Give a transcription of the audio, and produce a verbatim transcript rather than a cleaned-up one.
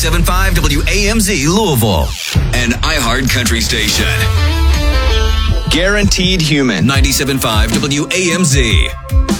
ninety-seven point five W A M Z Louisville. An iHeart Country station. Guaranteed Human. ninety-seven point five W A M Z.